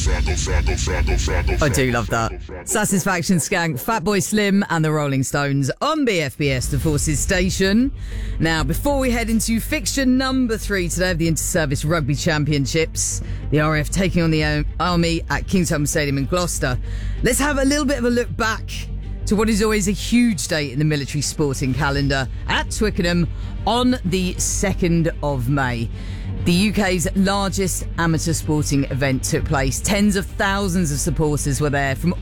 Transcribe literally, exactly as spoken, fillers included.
I do love that. Satisfaction Skank, Fatboy Slim and the Rolling Stones on B F B S, the Forces Station. Now, before we head into fixture number three today of the Inter-Service Rugby Championships, the R A F taking on the Army at Kingsholm Stadium in Gloucester, let's have a little bit of a look back to what is always a huge date in the military sporting calendar at Twickenham on the second of May. The U K's largest amateur sporting event took place. Tens of thousands of supporters were there from